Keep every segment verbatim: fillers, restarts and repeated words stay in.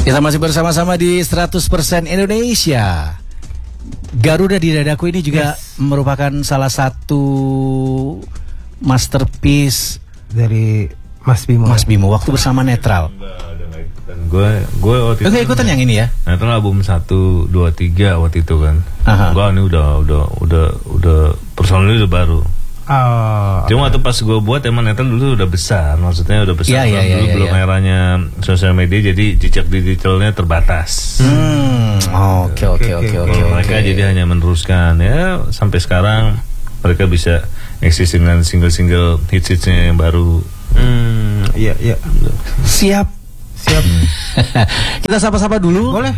Kita masih bersama-sama di seratus persen Indonesia. Garuda di Dadaku ini juga yes. merupakan salah satu masterpiece dari Mas Bimo. Mas Bimo waktu bersama Netral. Gue gue waktu itu ikutan yang ini ya. Netral album satu, dua, tiga waktu itu kan. Gue ini udah udah udah udah personalnya udah baru. Oh, Cuma waktu pas gue buat emang Netral dulu udah besar, maksudnya udah besar. Ya, ya, dulu ya, belum ya. eranya sosial media, jadi jejak digitalnya terbatas. Hmm, oke oke oke oke. Mereka jadi hanya meneruskan ya sampai sekarang mereka bisa eksis dengan single-single hits-hitsnya yang baru. Hmm, iya iya. Siap siap. Kita sapa-sapa dulu. Boleh.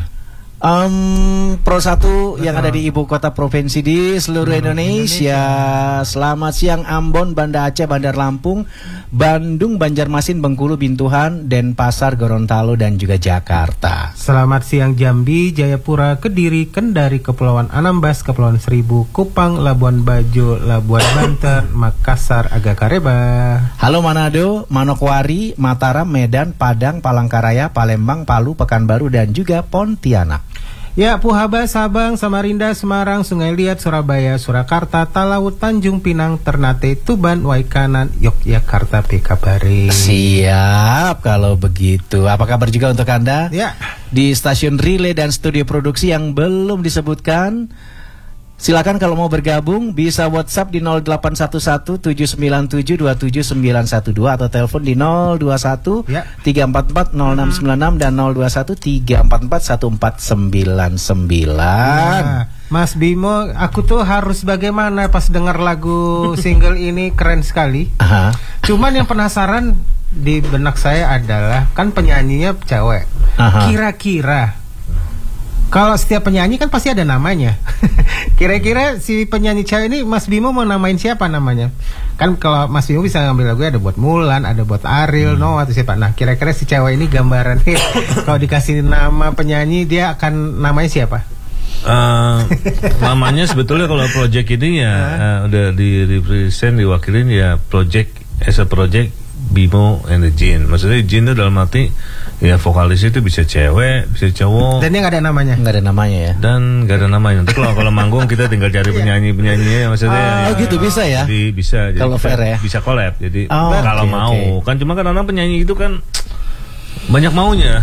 Um, Pro satu yang ada di ibu kota provinsi di seluruh Indonesia. Selamat siang Ambon, Banda Aceh, Bandar Lampung, Bandung, Banjarmasin, Bengkulu, Bintuhan, Denpasar, Gorontalo dan juga Jakarta. Selamat siang Jambi, Jayapura, Kediri, Kendari, Kepulauan Anambas, Kepulauan Seribu, Kupang, Labuan Bajo, Labuan Banten, Makassar, Agakareba. Halo Manado, Manokwari, Mataram, Medan, Padang, Palangkaraya, Palembang, Palu, Pekanbaru dan juga Pontianak. Ya, Puhaba, Sabang, Samarinda, Semarang, Sungai Liat, Surabaya, Surakarta, Talaut, Tanjung Pinang, Ternate, Tuban, Waikanan, Yogyakarta, P K Bari. Siap kalau begitu. Apa kabar juga untuk Anda? Ya. Di stasiun relay dan studio produksi yang belum disebutkan. Silakan kalau mau bergabung bisa WhatsApp di nol delapan satu satu tujuh sembilan tujuh dua tujuh sembilan satu dua atau telepon di nol dua satu tiga empat empat nol enam sembilan enam dan nol dua satu tiga empat empat satu empat sembilan sembilan. Nah, Mas Bimo, aku tuh harus bagaimana pas dengar lagu single ini, keren sekali. Aha. Cuman yang penasaran di benak saya adalah kan penyanyinya cewek. Aha. Kira-kira kalau setiap penyanyi kan pasti ada namanya. Kira-kira si penyanyi cewek ini Mas Bimo mau namain siapa namanya? Kan kalau Mas Bimo bisa ngambil lagu ada buat Mulan, ada buat Ariel, hmm. Noah atau siapa. Nah, kira-kira si cewek ini gambarannya kalau dikasih nama penyanyi dia akan namanya siapa? Uh, namanya sebetulnya kalau project ini ya uh, udah di represent diwakilin ya project as a project Bimo and the Jin. Maksudnya Jin itu dalam arti ya vokalis itu bisa cewek, bisa cowok. Dan dia nggak ada namanya. Nggak ada namanya ya. Dan nggak ada namanya. Nanti kalau kalau manggung kita tinggal cari penyanyi-penyanyinya. Maksudnya. Oh ya, gitu bisa ya. Jadi bisa. Kalau fair ya. Bisa collab. Jadi oh, kalau okay, mau okay. kan cuma kadang-kadang penyanyi itu kan banyak maunya.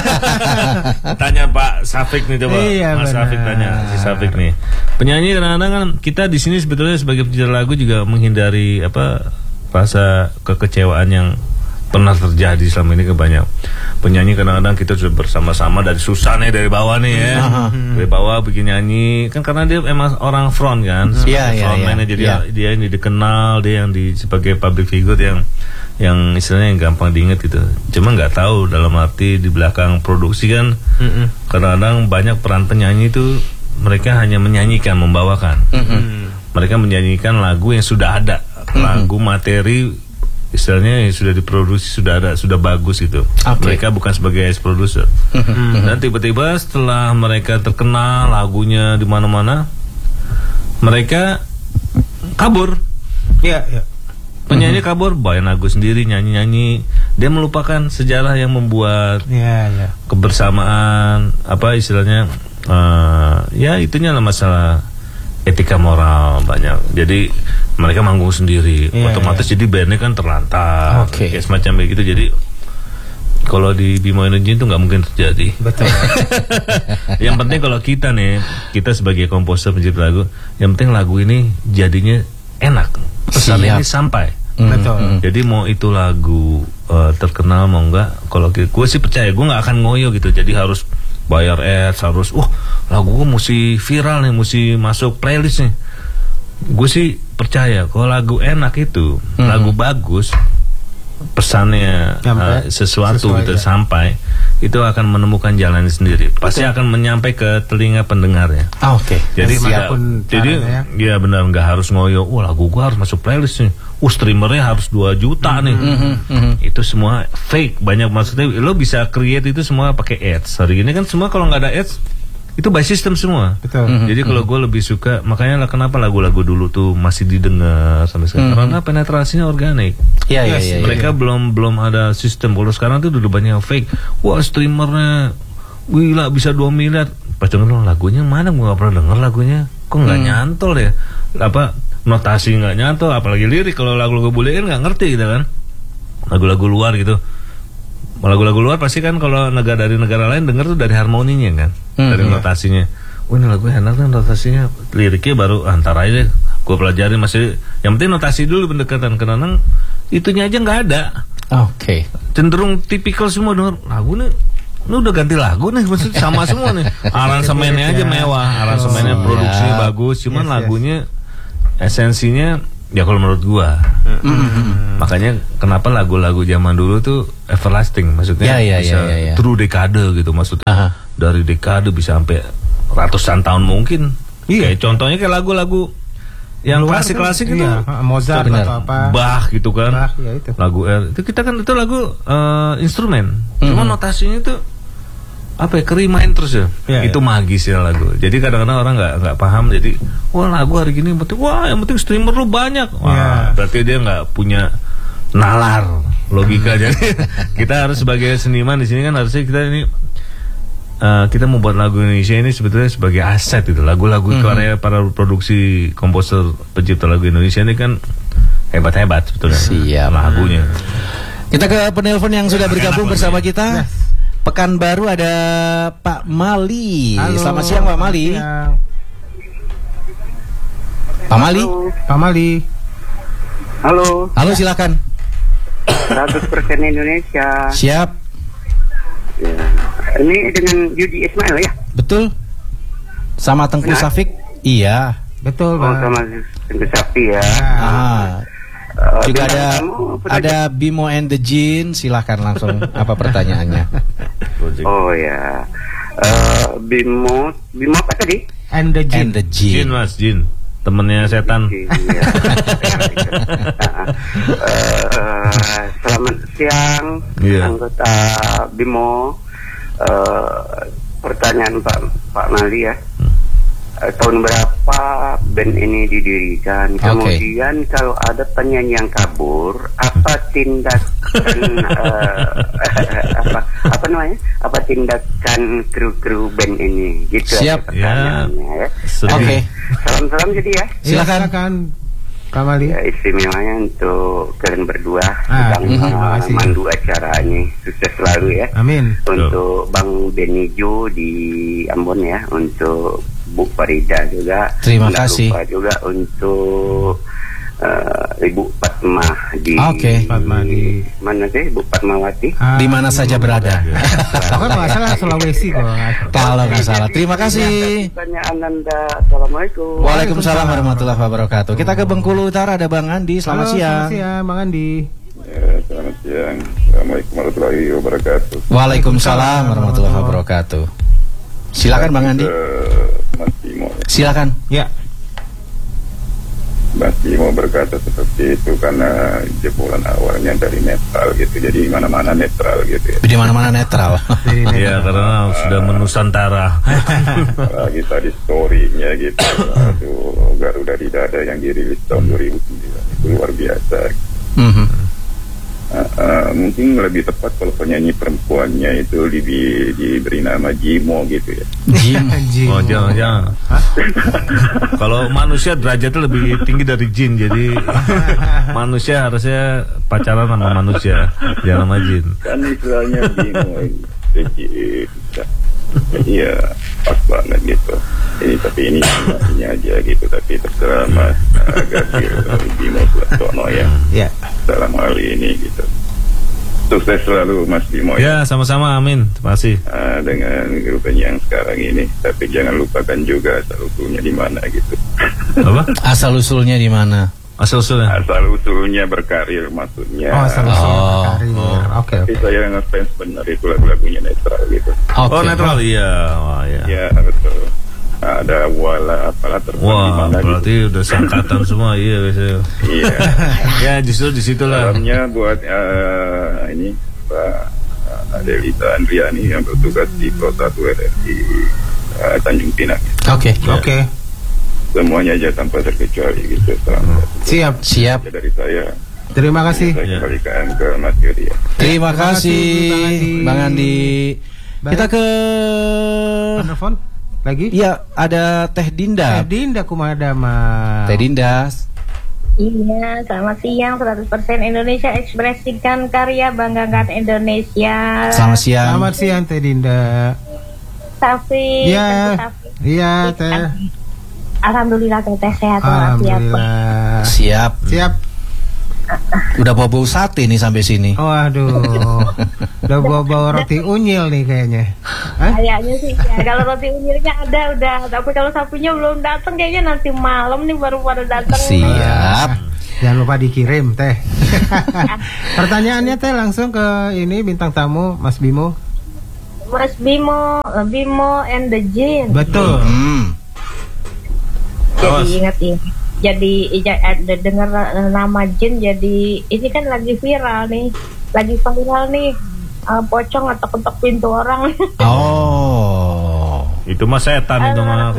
Tanya Pak Safik nih coba. Iya, Mas benar. Safik tanya si Safik nih. Penyanyi kadang-kadang kan kita di sini sebetulnya sebagai pencinta lagu juga menghindari apa rasa kekecewaan yang pernah terjadi selama ini ke banyak penyanyi. Kadang-kadang kita sudah bersama-sama dari susah nih dari bawah nih ya, uh-huh. dari bawah bikin nyanyi kan karena dia emang orang front kan, yeah, frontman yeah, jadi yeah. dia ini dikenal, dia yang di sebagai public figure yang yang istilahnya yang gampang diingat gitu. Cuma nggak tahu dalam arti di belakang produksi kan uh-uh. kadang-kadang banyak peran penyanyi itu mereka hanya menyanyikan, membawakan. Uh-uh. Mereka menyanyikan lagu yang sudah ada, uh-uh. lagu materi istilahnya sudah diproduksi, sudah ada, sudah bagus gitu. Okay. Mereka bukan sebagai as producer. hmm. Dan tiba-tiba setelah mereka terkenal lagunya di mana-mana, mereka kabur. Iya, ya. Penyanyi mm-hmm. kabur, bawain lagu sendiri, nyanyi-nyanyi. Dia melupakan sejarah yang membuat yeah, yeah. kebersamaan, apa istilahnya, uh, ya itunya lah masalah etika moral banyak. Jadi mereka manggung sendiri, yeah, otomatis yeah. jadi bandnya kan terlantar, okay. kayak semacam kayak gitu. Jadi kalau di Bimo Energy itu nggak mungkin terjadi. Betul. Yang penting kalau kita nih, kita sebagai komposer pencipta lagu, yang penting lagu ini jadinya enak, pesan ini sampai. Mm, Betul. Mm. Jadi mau itu lagu uh, terkenal mau enggak, kalau gue sih percaya gue nggak akan ngoyo gitu. Jadi harus bayar ads, harus, wah lagu gue mesti viral nih, mesti masuk playlist nih. Gue sih percaya kalau lagu enak itu, mm-hmm. lagu bagus, pesannya uh, sesuatu sesuai, gitu ya. sampai, itu akan menemukan jalannya sendiri. Pasti Betul. akan menyampai ke telinga pendengarnya. Oh, Oke. Okay. Jadi ya, jadi ya, ya benar nggak harus ngoyo. Wah lagu gue harus masuk playlist nih. Uh streamernya harus dua juta nih. Mm-hmm. Mm-hmm. Itu semua fake. Banyak maksudnya lo bisa create itu semua pakai ads. Hari ini kan semua kalau nggak ada ads itu by system semua. Betul. Mm-hmm. Jadi kalau gue lebih suka, makanya lah kenapa lagu-lagu dulu tuh masih didengar sampai sekarang, mm-hmm. karena penetrasinya organik. Iya iya yes, iya. Mereka ya. belum belum ada sistem. Kalau sekarang tuh udah banyak yang fake. Wah streamernya gila bisa dua miliar. Pas denger lagunya mana gue nggak pernah denger lagunya, kok nggak hmm. nyantol ya, apa notasi nggak nyantol, apalagi lirik. Kalau lagu-lagu bule kan nggak ngerti gitu kan, lagu-lagu luar gitu. Lagu-lagu luar pasti kan kalau negara dari negara lain denger tuh dari harmoninya kan, hmm, dari notasinya. Oh ini lagu enak kan notasinya, liriknya baru antara aja gue pelajarin masih. Yang penting notasi dulu pendekatan, karena itunya aja nggak ada. Oke. Okay. Cenderung tipikal semua denger lagu nih. Ini udah ganti lagu nih, maksudnya sama semua nih. Aransemennya aja mewah, aransemennya oh, produksi ya. bagus, cuman yes, lagunya yes. esensinya ya kalau menurut gua. Mm-hmm. Makanya kenapa lagu-lagu zaman dulu tuh everlasting, maksudnya ya, ya, bisa ya, ya, ya. true dekade gitu, maksudnya Aha. dari dekade bisa sampai ratusan tahun mungkin. Iya. Kayak contohnya kayak lagu-lagu yang klasik-klasik itu, iya, Mozart atau apa, Bach gitu kan, Bach, ya itu. lagu R itu kita kan itu lagu uh, instrumen, mm-hmm. cuma notasinya itu apa ya, kerimain terus ya, ya itu ya. magis ya lagu. Jadi kadang-kadang orang nggak nggak paham, jadi wah lagu hari gini penting, wah yang penting streamer lu banyak, wah ya. Berarti dia nggak punya nalar logika. Jadi kita harus sebagai seniman di sini kan harusnya kita ini uh, kita membuat lagu Indonesia ini sebetulnya sebagai aset itu. Lagu-lagu mm-hmm. karya para produksi komposer pencipta lagu Indonesia ini kan hebat-hebat sebetulnya. Siap. Lagunya. Kita ke penelpon yang sudah bergabung bersama kita. Yes. Pekanbaru ada Pak Mali. Halo, selamat siang Pak Mali. Siang. Pak Mali. Halo. Pak Mali. Halo. Halo silakan. seratus persen Indonesia. Siap. Ya. Ini dengan Yudi Ismail ya? Betul. Sama Tengku Benar? Safik. Iya. Betul Oh, Pak. sama Tengku Sapi ya. Ah. Uh, Juga dengan ada kamu, ada Bimo and the Jin. Silahkan langsung apa pertanyaannya? Oh ya. Uh, Bimo, Bimo apa tadi? And the Jin. And the Jin Jin. mas, Jin, temennya setan. Iya. uh, selamat siang, Iya. anggota Bimo. Uh, pertanyaan Pak Pak Mali ya. Uh, tahun berapa band ini didirikan? Kemudian okay. kalau ada penyanyi yang kabur, apa tindakan uh, apa apa namanya? Apa tindakan kru-kru band ini? Gitu. Siap. Ya. ya. Oke. Okay. Salam-salam jadi ya. Silakan. Silakan Pak Mali. Ya, istimewanya untuk kalian berdua ah, sedang uh, kasih. mandu acara ini, sukses selalu ya. Amin. Untuk Bang Benijo di Ambon ya, untuk Bu Farida juga. Terima Nggak kasih. lupa juga untuk uh, Ibu Fatma di Oke. Fatma di mana sih Ibu Fatmawati? Ah, Di mana saja berada. Pokoknya nggak salah Sulawesi kalau nggak salah. Kalau nggak salah. Terima kasih. Pertanyaan Anda. Assalamualaikum. Waalaikumsalam warahmatullahi wabarakatuh. Kita ke Bengkulu Utara ada Bang Andi. Selamat Halo, siang. Selamat siang Bang Andi. Ya, selamat siang. Assalamualaikum warahmatullahi wabarakatuh. Waalaikumsalam warahmatullahi wabarakatuh. Silakan Bang Andi. Uh, Mas Bimo, Silakan. Ya. Mas Bimo berkata seperti itu karena jebolan awalnya dari netral gitu, jadi mana-mana netral gitu ya. Di mana-mana netral. Iya, karena sudah menusantara. Lagi tadi story-nya gitu, aduh, Garuda di Dada yang dirilis tahun dua ribu sembilan itu luar biasa. Mm-hmm. Uh, uh, mungkin lebih tepat kalau penyanyi perempuannya itu di, di, diberi nama Jimo gitu ya. Jim. Oh jangan jangan. Kalau manusia derajatnya lebih tinggi dari jin, jadi manusia harusnya pacaran sama manusia, jangan sama jin. Kan istilahnya Jimo itu. Iya, pas banget gitu. Ini tapi ini ini aja gitu, tapi terserah Mas uh, Gabil Bimo Suartono ya. Ya. Dalam hal ini gitu. Sukses selalu Mas Bimo Ya, ya. sama-sama, amin. Terima kasih. Uh, dengan grupnya yang sekarang ini, tapi jangan lupakan juga asal usulnya di mana gitu. Apa? Asal usulnya di mana? Asal usulnya. Asal usulnya berkarir maksudnya. Oh, asal usulnya Oh, berkarir. oh. Oke, Tapi oke. saya ngefans benar itu lagu-lagunya netral gitu. Oke. Oh, netral, iya. Wah, iya. Ya betul. Ada wala apalah terbang di Wah, mana berarti gitu. udah sangkatan semua, iya biasanya. Iya. Ya, justru di situlah. Salamnya buat uh, ini Pak Adelita Andriani yang bertugas di Pro satu R R I uh, Tanjung Pinang. Oke. Oke. Semuanya aja tanpa terkecuali gitu. Selamat. Siap. Siap. Ya, dari saya. Terima kasih. Saya Ya. kembalikan ke Mas Yudi ya. Terima kasih Terima kasih, Bang Andi. Baik. Kita ke telepon lagi. Iya, ada Teh Dinda. Teh Dinda Kumadama. Teh Dinda. Iya, selamat siang. seratus persen Indonesia, ekspresikan karya, banggakan Indonesia. Selamat siang. Selamat siang Teh Dinda. Taufik. Iya. Iya, Teh. Alhamdulillah Teh sehat walafiat. Alhamdulillah. Siap. Siap. Udah bau-bau sate nih sampai sini. Waduh. Udah bau-bau roti unyil nih kayaknya. Hah? Kayaknya sih ya. Kalau roti unyilnya ada udah, tapi kalau sapinya belum datang kayaknya nanti malam nih baru pada datang. Siap. Jangan lupa dikirim Teh. Pertanyaannya Teh langsung ke ini bintang tamu Mas Bimo. Mas Bimo, Bimo and the Jin. Betul. Hmm. Jadi ingat ini. Jadi ada dengar nama Jin, jadi ini kan lagi viral nih, lagi viral nih, uh, pocong atau ketok pintu orang. Oh, itu mah setan uh, itu mah.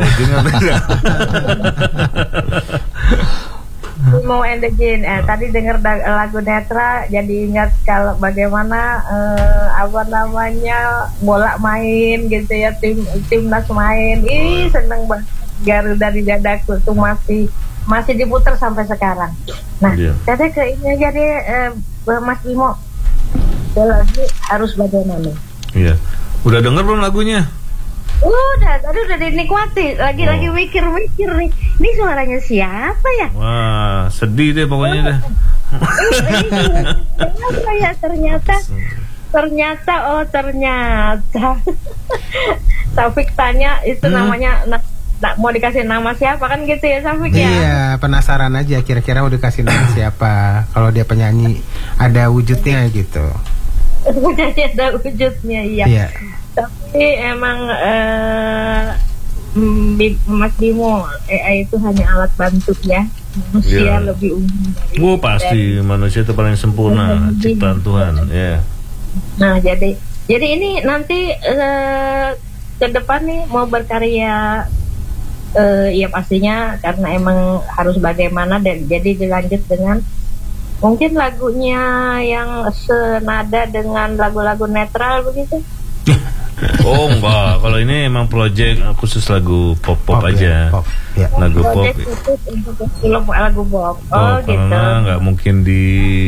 Bimo and the Jin. Eh, tadi dengar lagu Netra, jadi ingat kalau bagaimana uh, apa namanya bola main gitu ya, tim timnas main. Ih seneng banget. Garuda di dadaku tuh masih masih diputar sampai sekarang. Nah, yeah. Teteh ke ini aja deh, eh, Mas Bimo. Lagi harus bagaimana? Iya. Udah denger belum lagunya? Udah, tadi udah dinikmati. Lagi-lagi oh. mikir-mikir nih. Ini suaranya siapa ya? Wah, sedih deh pokoknya deh. Siapa ya ternyata? Ternyata oh ternyata. Taufik tanya itu hmm. namanya. Nah, Nah, mau dikasih nama siapa kan gitu ya Safik ya? Iya, penasaran aja kira-kira mau dikasih nama siapa. Kalau dia penyanyi ada wujudnya gitu. Penyanyi ada wujudnya, iya. Iya. Tapi emang uh, Mas Bimo, A I itu hanya alat bantu ya. Manusia ya. Lebih umum dari. Oh pasti dari, manusia itu paling sempurna ciptaan Tuhan, ya. Nah jadi jadi ini nanti uh, ke depan nih mau berkarya. Uh, ya pastinya karena emang harus bagaimana dan jadi dilanjut dengan mungkin lagunya yang senada dengan lagu-lagu netral begitu. Oh enggak, kalau ini emang project khusus lagu pop-pop pop, aja, ya, pop. Ya. Lagu project pop. Khusus untuk film lagu pop. Oh, oh gitu. Karena nggak mungkin di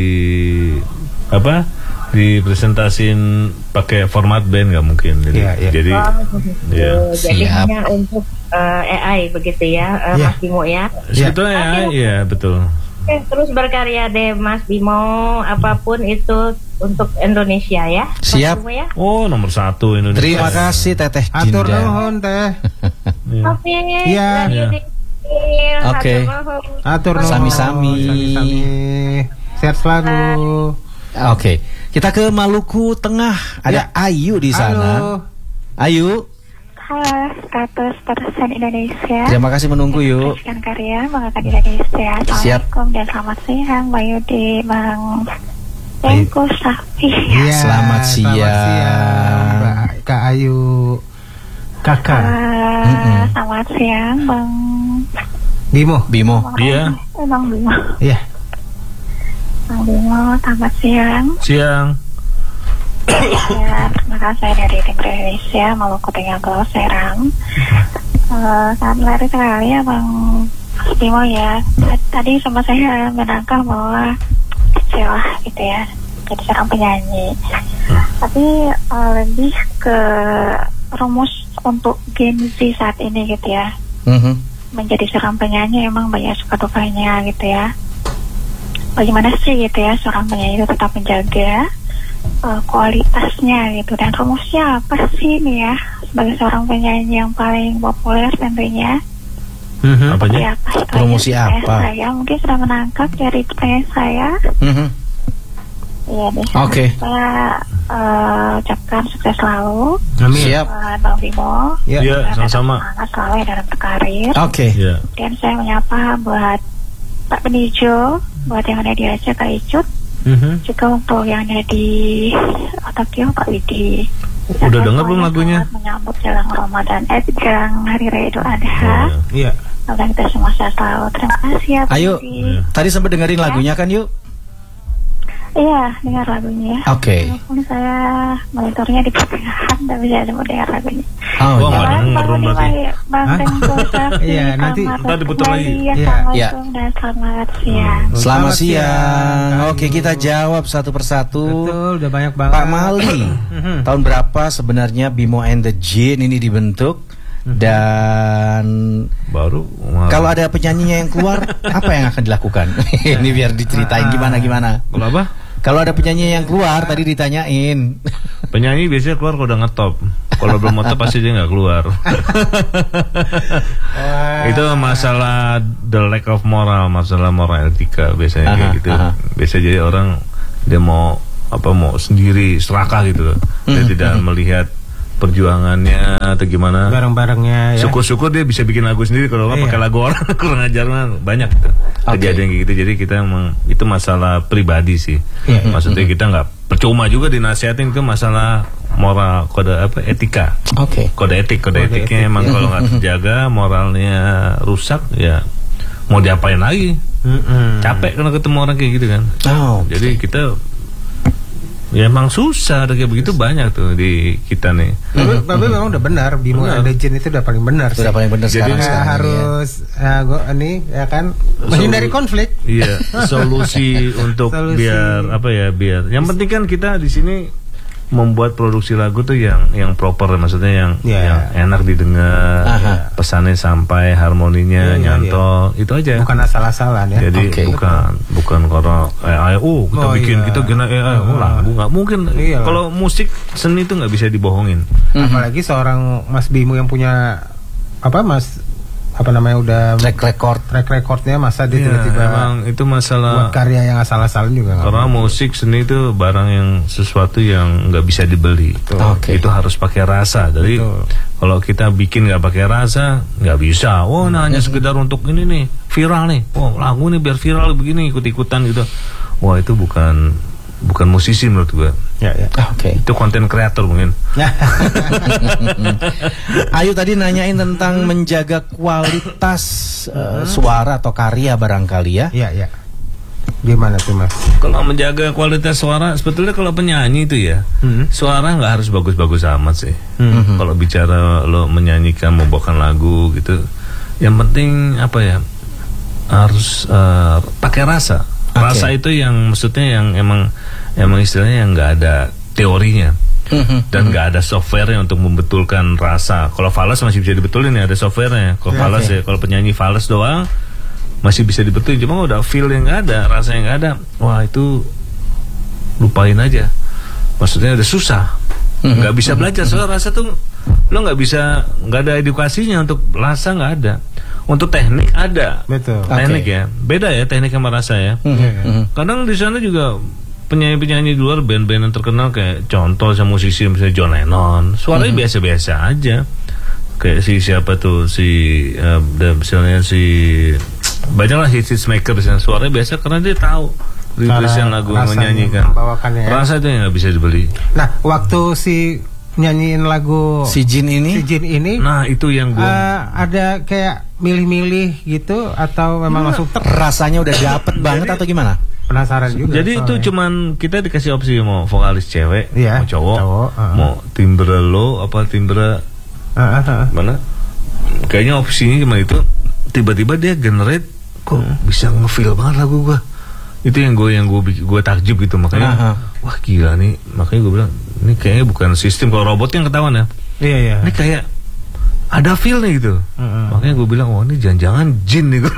apa? Dipresentasin pakai format band nggak mungkin. Jadi, ya, ya. jadi, oh, ya. Jadi Siap. hanya untuk uh, A I begitu ya, uh, ya. Mas Bimo ya. Sebetulnya ya, ya betul. Oke, terus berkarya deh Mas Bimo, apapun itu untuk Indonesia ya. Siap. Bimo, ya? Oh nomor satu Indonesia. Terima kasih Teteh Jinda. Atur nuhun Teh. Oke. Iya. Oke. Atur nuhun. Sami-sami. Sami-sami. Sehat selalu. Oke, kita ke Maluku Tengah. Ada ya. Ayu di sana. Halo. Ayu. Halo, seratus persen Indonesia. Terima kasih menunggu yuk. Ekspresikan karya, banggakan Indonesia. Assalamualaikum dan selamat siang, Mbak Yudi, Bang Tengku Safi. Ya, selamat siang, selamat siang Mbak Kak Ayu, Kakak. Uh, mm-hmm. Selamat siang, Bang Bimo. Bimo. Iya. Bang Bimo. Iya. Bang Bimo, selamat siang. Siang. Ya, terima kasih dari tim Indonesia Maluku Tengah Pulau Serang. Uh, sangat menarik sekali ya Bang Bimo ya. Tadi sama saya menangkap bahwa kecewa gitu ya, jadi seorang penyanyi. Tapi uh, lebih ke rumus untuk Gen Z saat ini gitu ya. Mm-hmm. Menjadi seorang penyanyi emang banyak suka dukanya gitu ya. Bagaimana sih gitu ya seorang penyanyi itu tetap menjaga uh, kualitasnya gitu, dan rumusnya apa sih nih ya sebagai seorang penyanyi yang paling populer tentunya? Mm-hmm. Apanya? Apa, promosi apa? Saya mungkin sudah menangkap dari pertanyaan saya. Mm-hmm. Iya deh. Oke. Okay. Saya uh, ucapkan sukses selalu. Amin. Siap. Uh, Bang Bimo. Iya. Ya, sama-sama. Semangat selalu ya dalam berkarir. Oke. Okay. Yeah. Dan saya menyapa buat Pak Benijo, buat yang ada di Aceh Kak Icut, mm-hmm. juga untuk yang ada di Tokyo Pak Widi. Udah dengar belum lagunya? Menyambut jelang Ramadan, eh jelang Hari Raya Idul Adha. Iya. Oh, yeah. Kita semua sehat selalu. Terima kasih ya. Ayo, yeah. Tadi sempat dengerin ya? Lagunya kan yuk? Iya, dengar lagunya. Oke. Walaupun saya monitornya di pertengahan, tapi saya sempat dengar lagunya. Oh, Oh, iya. nggak denger dong berarti. Bang Hah? Tengku, Iya, nanti- ntar diputar lagi. Ya, Iya. Assalamualaikum dan selamat siang. Selamat Selamat siang. siang. Oke, kita jawab satu persatu. Betul, udah banyak banget. Pak Mali, tahun berapa sebenarnya Bimo and the Jin ini dibentuk? Dan Baru kalau ada penyanyinya yang keluar, apa yang akan dilakukan? Ini biar diceritain gimana-gimana. kalau apa? Kalau ada penyanyi yang keluar, tadi ditanyain. Penyanyi biasanya keluar kalau udah ngetop. Kalau belum ngetop pasti dia nggak keluar. Itu masalah the lack of moral, masalah moral etika biasanya kayak Aha, gitu. aha. Biasa jadi orang dia mau apa mau sendiri serakah gitu loh. Dia Hmm, tidak melihat perjuangannya atau gimana. Bareng-barengnya ya. Syukur-syukur dia bisa bikin lagu sendiri. Kalau nggak Iya. pakai lagu orang kurang ajar mah banyak gitu. Oke. Kejadian kayak gitu. Jadi kita emang itu masalah pribadi sih. Iya, iya. Maksudnya kita nggak percuma juga dinasihatin, itu masalah moral, kode apa etika. Oke. Kode etik, kode, Kode etiknya etik. emang kalau nggak terjaga, moralnya rusak, ya mau diapain lagi? Mm-mm. Capek kalau ketemu orang kayak gitu kan. Oh, Jadi kita ya emang susah ada kayak begitu banyak tuh di kita nih. Tapi, tapi memang udah benar, Bimo Benar. and the Jin itu udah paling benar sih. sudah paling benar Jadi sekarang. Nggak sekarang ini ya. harus ya, gua, ini ya kan menghindari Solu- konflik. Iya, solusi untuk Solusi. biar apa ya, biar yang penting kan kita di sini membuat produksi lagu tuh yang yang proper, maksudnya yang Iya. yang enak didengar, Aha. pesannya sampai, harmoninya Iya, iya, nyantol, itu aja. Bukan asal-asalan ya. Jadi Oke. bukan bukan karena eh, ayo oh kita Oh, bikin iya. kita gina eh, ayo, oh, lagu nggak mungkin. Iya. Kalau musik seni itu nggak bisa dibohongin. Apalagi seorang Mas Bimo yang punya apa Mas apa namanya udah Track record. track recordnya, masa dia Iya, tiba-tiba emang itu buat masalah. karya yang asal-asalan juga nggak Karena boleh. musik seni itu barang yang sesuatu yang nggak bisa dibeli. Oke. Itu harus pakai rasa. Jadi Betul. kalau kita bikin nggak pakai rasa, nggak bisa. Oh, nah hanya sekedar untuk ini nih viral nih. Oh, lagu nih biar viral begini, ikut-ikutan gitu. Wah, itu bukan bukan musisi menurut gue. Ya, ya. Ah, Oke. Itu konten kreator mungkin. Ayu tadi nanyain tentang menjaga kualitas eh, suara atau karya barangkali ya. Iya, iya. Gimana tuh Mas? Kalau menjaga kualitas suara, sebetulnya kalau penyanyi itu ya, Hmm. suara nggak harus bagus-bagus amat sih. Hmm. Kalau bicara lo menyanyikan, membawakan lagu gitu, yang penting apa ya, harus eh, pakai rasa. Oke. Rasa itu yang maksudnya yang emang emang istilahnya yang nggak ada teorinya. Mhm. Dan nggak ada softwarenya untuk membetulkan rasa. Kalau fals masih bisa dibetulin ya, ada softwarenya. Kalau Ya, fals oke. ya, kalau penyanyi fals doang masih bisa dibetulin. Cuma udah feel yang nggak ada, rasa yang nggak ada, wah itu lupain aja. Maksudnya udah susah, nggak bisa belajar soal rasa tuh. Lo nggak bisa, nggak ada edukasinya untuk rasa, nggak ada. Untuk teknik ada, Betul. teknik Oke. ya, beda ya teknik sama rasa ya. Mhm, Iya, mhm. Kadang di sana juga penyanyi-penyanyi di luar, band-band yang terkenal kayak contoh sama musisi misalnya John Lennon, suaranya biasa-biasa aja. Kayak si siapa tuh si uh, dan misalnya si banyaklah hits hits maker yang suaranya biasa karena dia tahu rilisan lagu yang rasanya menyanyikan. membawakannya ya. Rasa itu yang nggak bisa dibeli. Nah, waktu si nyanyiin lagu Si Jin ini si Jin ini Nah itu yang gue eh, ada kayak milih-milih gitu atau memang langsung ter rasanya udah dapet banget atau gimana? penasaran juga. Jadi itu soalnya. cuman kita dikasih opsi mau vokalis cewek, Iya, mau cowok, cowok, uh-uh. mau timbre low apa timbre Ah, ah, ah. mana? Kayaknya opsinya cuma itu. Tiba-tiba dia generate, kok bisa ngefeel banget lagu gua. Itu yang gue yang gue gue takjub gitu, makanya Aha. wah gila nih, makanya gue bilang ini kayaknya bukan sistem, kalau robot yang ketahuan ya. Iya, iya. Ini kayak ada feel nih gitu. Mm-mm. Makanya gue bilang, oh ini jangan-jangan jin nih.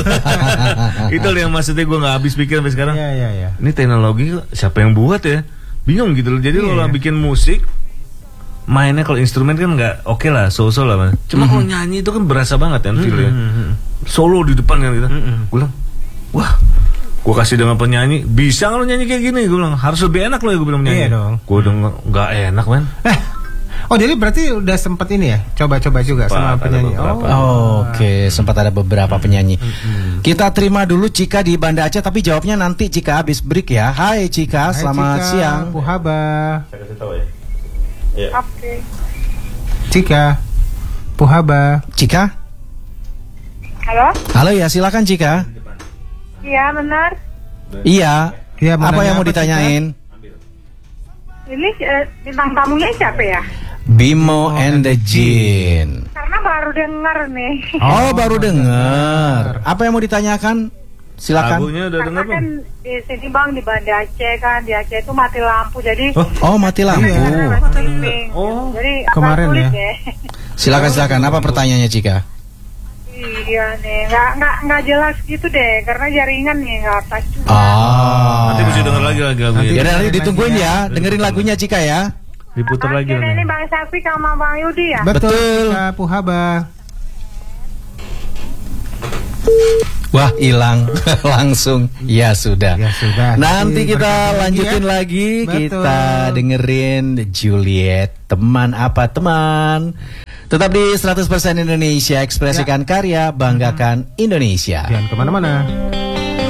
Itu yang maksudnya gue nggak habis pikir sampai sekarang. Iya, iya, iya. Ini teknologi siapa yang buat ya? Bingung gitu loh. Jadi Iya, kalau iya. bikin musik, mainnya kalau instrumen kan nggak oke lah, so-so lah. Man. Cuma kalau nyanyi itu kan berasa banget kan feel-nya. Solo di depan kan gitu. Gue bilang, wah, gue kasih dengan penyanyi, bisa nggak lo nyanyi kayak gini? Gue bilang, harus lebih enak loh ya gue bilang nyanyi. Iya dong. Gue udah nggak- nggak enak man. Eh, oh jadi berarti udah sempet ini ya, coba-coba juga Sempat, sama ada penyanyi. beberapa. Oh, Oke, sempat ada beberapa penyanyi. Kita terima dulu Cika di Banda Aceh, tapi jawabnya nanti Cika habis break ya. Hai Cika, Hai, selamat Cika, siang. Puhaba. Saya kasih tahu ya. Iya. Oke. Cika, Puhaba. Cika? Halo? Halo ya, silakan Cika. Iya, benar. Iya, Ya, apa yang mau ditanyain? Ini eh, bintang tamunya siapa ya? Bimo and the Jin. Karena baru dengar nih. Oh, baru dengar. Apa yang mau ditanyakan? Silakan. Lagunya udah dengar Karena kan di sini bang di Banda Aceh kan di Aceh itu mati lampu jadi. Oh, oh mati lampu. Iya. Oh. Jadi kemarin sulit ya. ya. Silakan silakan. Apa pertanyaannya Cika? Iya nih, nggak nggak nggak jelas gitu deh, karena jaringan nih nggak pas juga. Ah. Nanti mesti denger lagi lagi lagunya. Ya nanti ditungguin ya, dengerin lagunya Cika ya. Diputar lagi. Oke, ini Bang Syafiq sama Bang Yudi ya. Betul. Cika Puhaba. Wah, hilang langsung. Ya sudah. Ya sudah. Nanti Jadi kita berkata lanjutin ya. lagi, Betul. kita dengerin Juliet. Teman apa teman? Tetap di seratus persen Indonesia, ekspresikan ya. karya, banggakan Indonesia. Jangan kemana-mana.